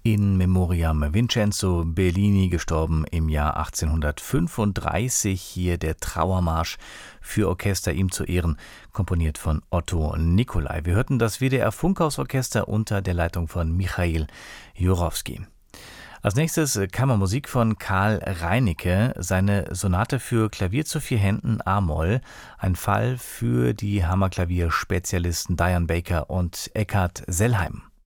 In memoriam Vincenzo Bellini, gestorben im Jahr 1835. Hier der Trauermarsch für Orchester ihm zu Ehren, komponiert von Otto Nicolai. Wir hörten das WDR Funkhausorchester unter der Leitung von Michail Jurowski. Als nächstes Kammermusik von Karl Reinicke, seine Sonate für Klavier zu 4 Händen a-Moll, ein Fall für die Hammerklavier-Spezialisten Diane Baker und Eckhard Sellheim.